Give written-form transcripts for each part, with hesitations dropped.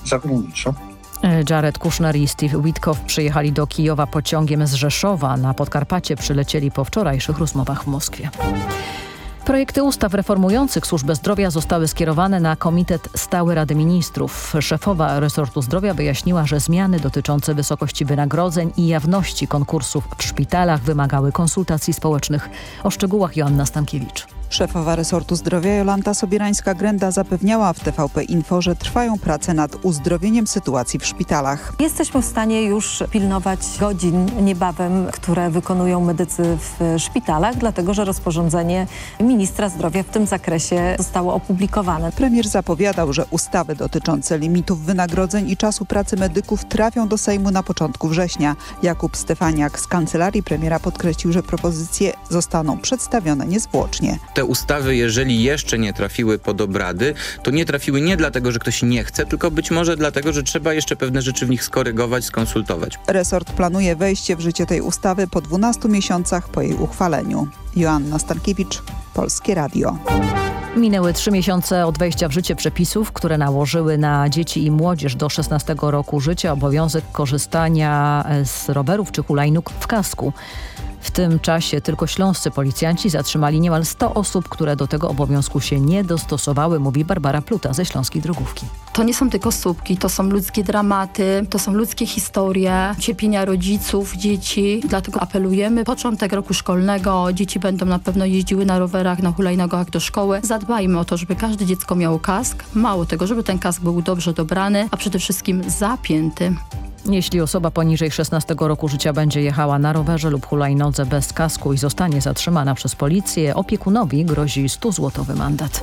zagraniczą. Jared Kushner i Steve Witkoff przyjechali do Kijowa pociągiem z Rzeszowa. Na Podkarpacie przylecieli po wczorajszych rozmowach w Moskwie. Projekty ustaw reformujących służbę zdrowia zostały skierowane na Komitet Stały Rady Ministrów. Szefowa resortu zdrowia wyjaśniła, że zmiany dotyczące wysokości wynagrodzeń i jawności konkursów w szpitalach wymagały konsultacji społecznych. O szczegółach Joanna Stankiewicz. Szefowa resortu zdrowia Jolanta Sobierańska-Grenda zapewniała w TVP Info, że trwają prace nad uzdrowieniem sytuacji w szpitalach. Jesteśmy w stanie już pilnować godzin niebawem, które wykonują medycy w szpitalach, dlatego że rozporządzenie ministra zdrowia w tym zakresie zostało opublikowane. Premier zapowiadał, że ustawy dotyczące limitów wynagrodzeń i czasu pracy medyków trafią do Sejmu na początku września. Jakub Stefaniak z kancelarii premiera podkreślił, że propozycje zostaną przedstawione niezwłocznie. Te ustawy, jeżeli jeszcze nie trafiły pod obrady, to nie trafiły nie dlatego, że ktoś nie chce, tylko być może dlatego, że trzeba jeszcze pewne rzeczy w nich skorygować, skonsultować. Resort planuje wejście w życie tej ustawy po 12 miesiącach po jej uchwaleniu. Joanna Stankiewicz, Polskie Radio. Minęły 3 miesiące od wejścia w życie przepisów, które nałożyły na dzieci i młodzież do 16 roku życia obowiązek korzystania z rowerów czy hulajnóg w kasku. W tym czasie tylko śląscy policjanci zatrzymali niemal 100 osób, które do tego obowiązku się nie dostosowały, mówi Barbara Pluta ze Śląskiej Drogówki. To nie są tylko słupki, to są ludzkie dramaty, to są ludzkie historie, cierpienia rodziców, dzieci. Dlatego apelujemy, początek roku szkolnego, dzieci będą na pewno jeździły na rowerach, na hulajnogach do szkoły. Zadbajmy o to, żeby każde dziecko miało kask. Mało tego, żeby ten kask był dobrze dobrany, a przede wszystkim zapięty. Jeśli osoba poniżej 16 roku życia będzie jechała na rowerze lub hulajnodze bez kasku i zostanie zatrzymana przez policję, opiekunowi grozi 100-złotowy mandat.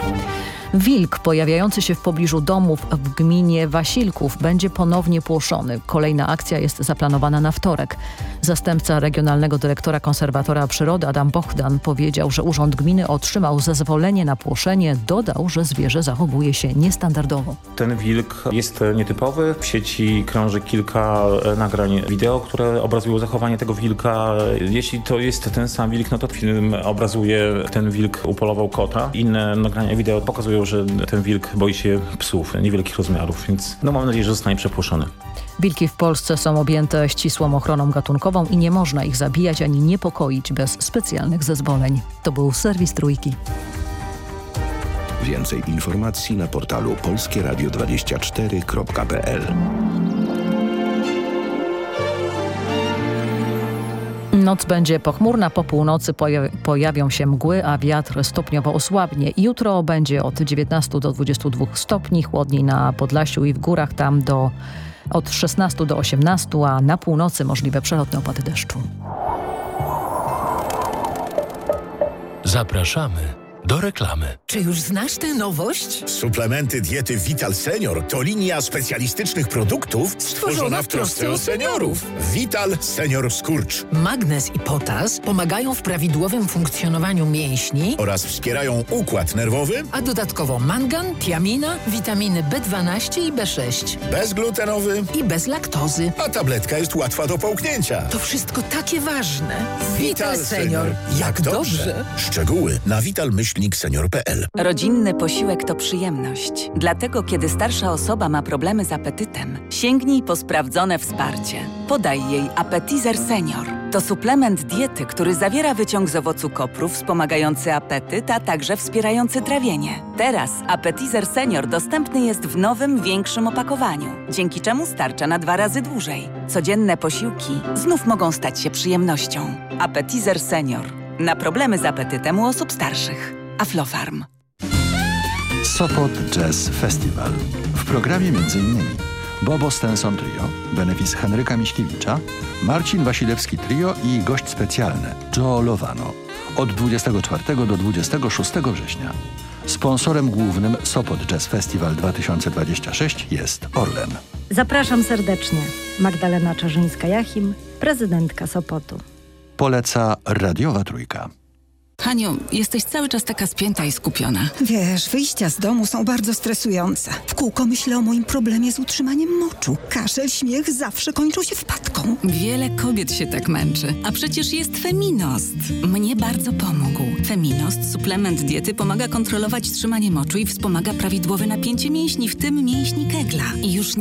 Wilk pojawiający się w pobliżu domów w gminie Wasilków będzie ponownie płoszony. Kolejna akcja jest zaplanowana na wtorek. Zastępca regionalnego dyrektora konserwatora przyrody Adam Bohdan powiedział, że urząd gminy otrzymał zezwolenie na płoszenie. Dodał, że zwierzę zachowuje się niestandardowo. Ten wilk jest nietypowy. W sieci krąży kilka nagrań wideo, które obrazują zachowanie tego wilka. Jeśli to jest ten sam wilk, no to film obrazuje, ten wilk upolował kota. Inne nagrania wideo pokazują, że ten wilk boi się psów niewielkich rozmiarów, więc mam nadzieję, że zostanie przepłoszony. Wilki w Polsce są objęte ścisłą ochroną gatunkową i nie można ich zabijać ani niepokoić bez specjalnych zezwoleń. To był serwis Trójki. Więcej informacji na portalu polskieradio24.pl. Noc będzie pochmurna, po północy pojawią się mgły, a wiatr stopniowo osłabnie. Jutro będzie od 19 do 22 stopni, chłodniej na Podlasiu i w górach, tam od 16 do 18, a na północy możliwe przelotne opady deszczu. Zapraszamy do reklamy. Czy już znasz tę nowość? Suplementy diety Vital Senior to linia specjalistycznych produktów stworzona w trosce o seniorów. Vital Senior Skurcz. Magnez i potas pomagają w prawidłowym funkcjonowaniu mięśni oraz wspierają układ nerwowy, a dodatkowo mangan, tiamina, witaminy B12 i B6. Bezglutenowy i bez laktozy. A tabletka jest łatwa do połknięcia. To wszystko takie ważne. Vital Senior. Jak dobrze. Szczegóły na vital-senior.pl. Rodzinny posiłek to przyjemność. Dlatego, kiedy starsza osoba ma problemy z apetytem, sięgnij po sprawdzone wsparcie. Podaj jej Appetizer Senior. To suplement diety, który zawiera wyciąg z owocu kopru wspomagający apetyt, a także wspierający trawienie. Teraz Appetizer Senior dostępny jest w nowym, większym opakowaniu, dzięki czemu starcza na 2 razy dłużej. Codzienne posiłki znów mogą stać się przyjemnością. Appetizer Senior. Na problemy z apetytem u osób starszych. Aflofarm. Sopot Jazz Festival. W programie m.in. Bobo Stenson Trio, benefis Henryka Miśkiewicza, Marcin Wasilewski Trio i gość specjalny Joe Lovano. Od 24 do 26 września. Sponsorem głównym Sopot Jazz Festival 2026 jest Orlen. Zapraszam serdecznie. Magdalena Czarzyńska-Jachim, prezydentka Sopotu. Poleca Radiowa Trójka. Haniu, jesteś cały czas taka spięta i skupiona. Wiesz, wyjścia z domu są bardzo stresujące. W kółko myślę o moim problemie z utrzymaniem moczu. Kaszel, śmiech zawsze kończą się wpadką. Wiele kobiet się tak męczy. A przecież jest Feminost. Mnie bardzo pomógł. Feminost, suplement diety, pomaga kontrolować trzymanie moczu i wspomaga prawidłowe napięcie mięśni, w tym mięśni Kegla. I już